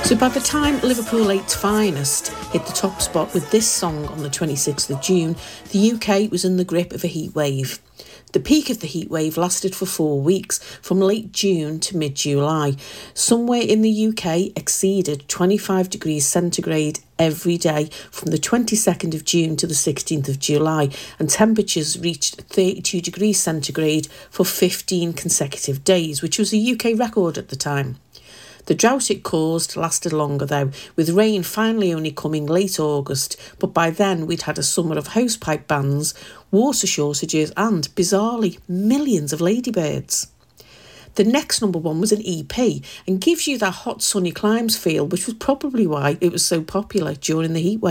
So by the time Liverpool 8's Finest hit the top spot with this song on the 26th of June, the UK was in the grip of a heat wave. The peak of the heat wave lasted for 4 weeks, from late June to mid-July. Somewhere in the UK exceeded 25 degrees centigrade every day from the 22nd of June to the 16th of July, and temperatures reached 32 degrees centigrade for 15 consecutive days, which was a UK record at the time. The drought it caused lasted longer though, with rain finally only coming late August, but by then we'd had a summer of hosepipe bans, water shortages and, bizarrely, millions of ladybirds. The next number one was an EP and gives you that hot sunny climes feel, which was probably why it was so popular during the heatwave.